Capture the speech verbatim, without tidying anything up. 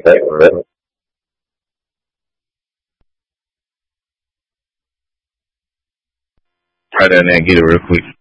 respect for it. Try that and get it real quick.